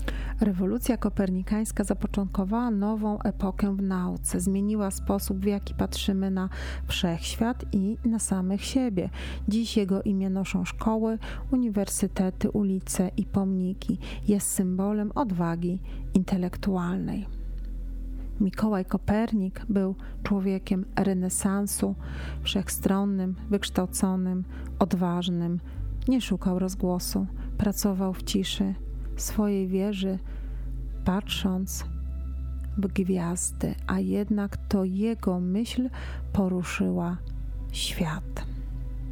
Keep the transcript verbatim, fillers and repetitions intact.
Rewolucja kopernikańska zapoczątkowała nową epokę w nauce, zmieniła sposób, w jaki patrzymy na wszechświat i na samych siebie. Dziś jego imię noszą szkoły, uniwersytety, ulice i pomniki. Jest symbolem odwagi intelektualnej. Mikołaj Kopernik był człowiekiem renesansu, wszechstronnym, wykształconym, odważnym. Nie szukał rozgłosu, pracował w ciszy swojej wieży, patrząc w gwiazdy, a jednak to jego myśl poruszyła świat.